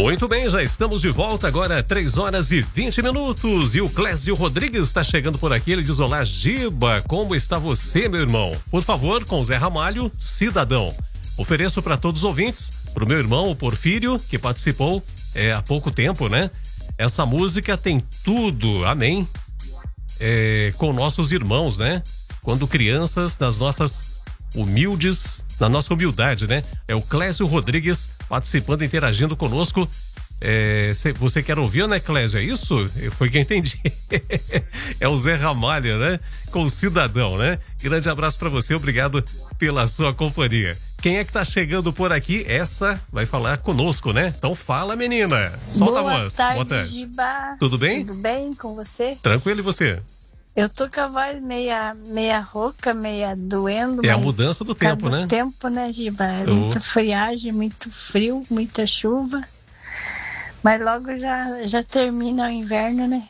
Muito bem, já estamos de volta agora, 3h20. E o Clésio Rodrigues está chegando por aqui. Ele diz: olá, Giba, como está você, meu irmão? Por favor, com Zé Ramalho, Cidadão. Ofereço para todos os ouvintes, pro meu irmão, o Porfírio, que participou há pouco tempo, né? Essa música tem tudo, amém? Com nossos irmãos, né? Quando crianças, nas nossas humildes, na nossa humildade, né? É o Clésio Rodrigues participando, interagindo conosco. Você quer ouvir, né, Clésio? É isso? Foi que eu entendi. É o Zé Ramalho, né? Com o Cidadão, né? Grande abraço pra você, obrigado pela sua companhia. Quem é que tá chegando por aqui? Essa vai falar conosco, né? Então fala, menina. Solta a voz. Boa tarde, Giba. Tudo bem? Tudo bem com você? Tranquilo, e você? Eu tô com a voz meia rouca, meia doendo. É a mudança do tempo, né? Tempo, né, Giba? Muita friagem, muito frio, muita chuva. Mas logo já termina o inverno, né?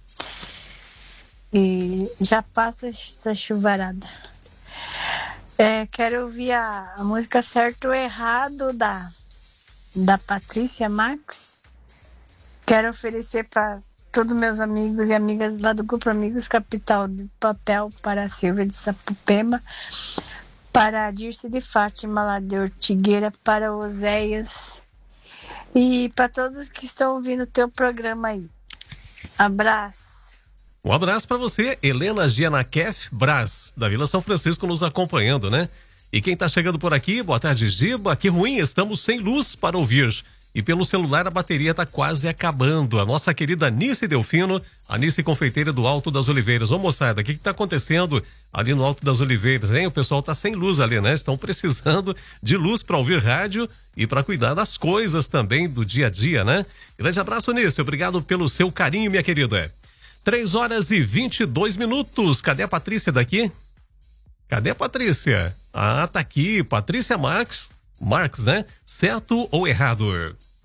E já passa essa chuvarada. Quero ouvir a música Certo ou Errado da Patrícia Max. Quero oferecer para todos meus amigos e amigas lá do Grupo Amigos Capital de Papel, para a Silvia de Sapupema, para a Dirce de Fátima lá de Ortigueira, para o Oséias e para todos que estão ouvindo o teu programa aí. Abraço. Um abraço para você, Helena Gianakef Braz, da Vila São Francisco, nos acompanhando, né? E quem tá chegando por aqui, boa tarde, Giba. Que ruim, estamos sem luz para ouvir. E pelo celular a bateria tá quase acabando. A nossa querida Anice Delfino, Anice Confeiteira do Alto das Oliveiras. Ô, moçada, o que tá acontecendo ali no Alto das Oliveiras, hein? O pessoal tá sem luz ali, né? Estão precisando de luz para ouvir rádio e para cuidar das coisas também do dia a dia, né? Grande abraço, Anice. Obrigado pelo seu carinho, minha querida. 3h22. Cadê a Patrícia daqui? Cadê a Patrícia? Ah, tá aqui. Patrícia Marques, né? Certo ou errado?